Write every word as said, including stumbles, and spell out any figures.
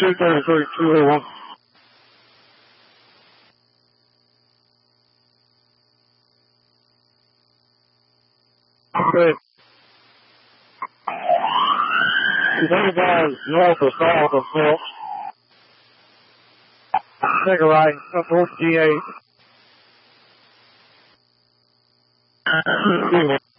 two thirty-three, two oh one. Okay. He's otherwise north or south of Phillips. Take a right, up towards G eight. Excuse me.